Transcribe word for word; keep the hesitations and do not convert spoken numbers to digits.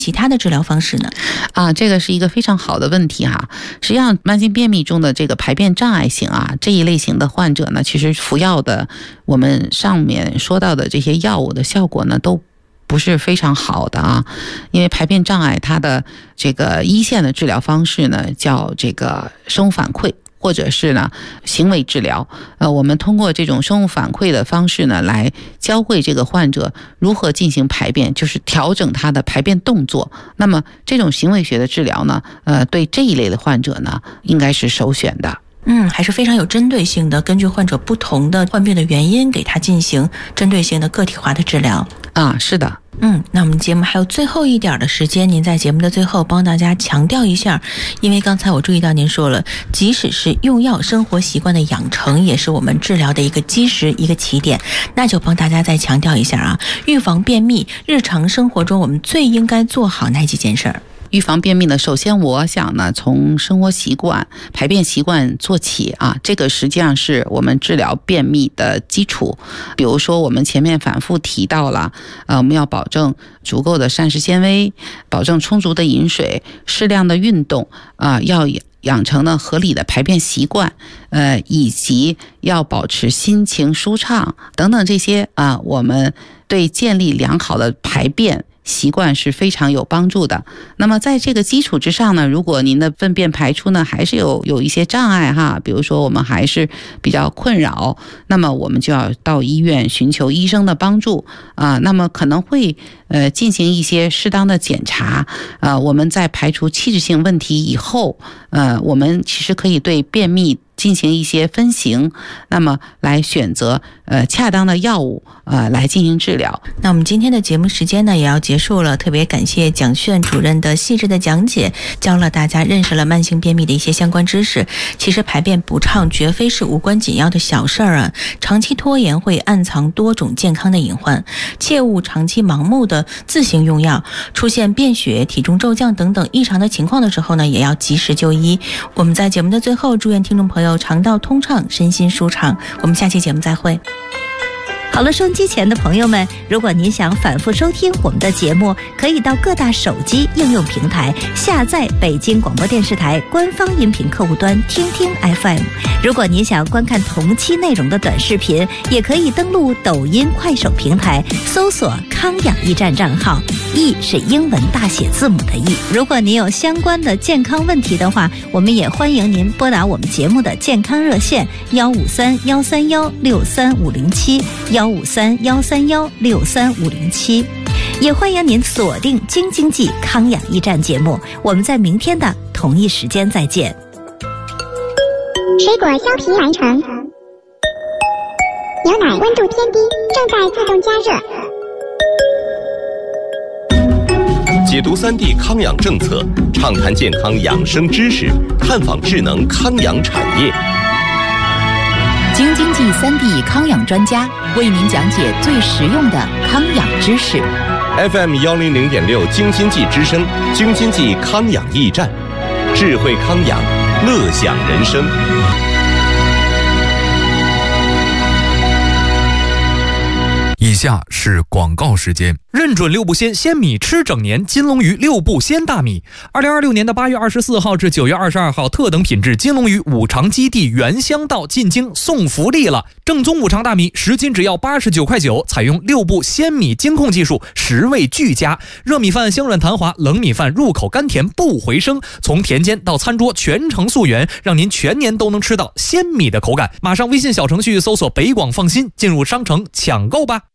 其他的治疗方式呢？ 啊，这个是一个非常好的问题哈。实际上，慢性便秘中的这个排便障碍型啊这一类型的患者呢，其实服药的我们上面说到的这些药物的效果呢，都不是非常好的啊。因为排便障碍它的这个一线的治疗方式呢，叫这个生物反馈，或者是呢行为治疗。呃，我们通过这种生物反馈的方式呢，来教会这个患者如何进行排便，就是调整他的排便动作。那么这种行为学的治疗呢，呃，对这一类的患者呢，应该是首选的。 嗯，还是非常有针对性的，根据患者不同的患病的原因，给他进行针对性的个体化的治疗。 啊，是的。 嗯，那我们节目还有最后一点的时间，您在节目的最后帮大家强调一下，因为刚才我注意到您说了，即使是用药生活习惯的养成，也是我们治疗的一个基石，一个起点。那就帮大家再强调一下啊，预防便秘，日常生活中我们最应该做好哪几件事儿？ 预防便秘呢，首先我想呢，从生活习惯、排便习惯做起啊，这个实际上是我们治疗便秘的基础。比如说，我们前面反复提到了，呃，我们要保证足够的膳食纤维，保证充足的饮水，适量的运动啊、呃，要养成呢合理的排便习惯，呃，以及要保持心情舒畅等等这些啊、呃，我们对建立良好的排便习惯是非常有帮助的。那么在这个基础之上呢，如果您的粪便排出呢还是有有一些障碍哈，比如说我们还是比较困扰，那么我们就要到医院寻求医生的帮助啊、呃。那么可能会呃进行一些适当的检查啊、呃。我们在排除器质性问题以后，呃，我们其实可以对便秘进行一些分型，那么来选择呃恰当的药物呃来进行治疗。 那我们今天的节目时间呢也要结束了，特别感谢蒋炫主任的细致的讲解，教了大家认识了慢性便秘的一些相关知识。其实排便不畅绝非是无关紧要的小事儿啊，长期拖延会暗藏多种健康的隐患，切勿长期盲目的自行用药，出现便血、体重骤降等等异常的情况的时候呢，也要及时就医。我们在节目的最后祝愿听众朋友肠道通畅，身心舒畅。我们下期节目再会。 好了，收音机前的朋友们，如果您想反复收听我们的节目，可以到各大手机应用平台下载北京广播电视台官方音频客户端听听 F M。 如果您想观看同期内容的短视频，也可以登录抖音、快手平台搜索康养驿站账号，驿是英文大写字母的驿。如果您有相关的健康问题的话，我们也欢迎您拨打我们节目的健康热线幺五三幺三幺六三五零七幺五三幺三幺六三五零七，也欢迎您锁定京津冀康养驿站节目。我们在明天的同一时间再见。 水果削皮完成，牛奶温度偏低，正在自动加热。 解读三 D 康养政策，畅谈健康养生知识，探访智能康养产业。 京津冀三 D 康养专家为您讲解最实用的康养知识。 F M 幺零零点六京津冀之声，京津冀康养驿站，智慧康养，乐享人生。 以下是广告时间。认准六步鲜鲜米吃整年，金龙鱼六步鲜大米。二零二六年的八月二十四号至九月二十二号，特等品质金龙鱼五常基地原乡道进京送福利了。正宗五常大米十斤只要八十九块九，采用六步鲜米精控技术，食味俱佳。热米饭香软弹滑，冷米饭入口甘甜不回声。从田间到餐桌全程溯源，让您全年都能吃到鲜米的口感。马上微信小程序搜索北广放心，进入商城抢购吧。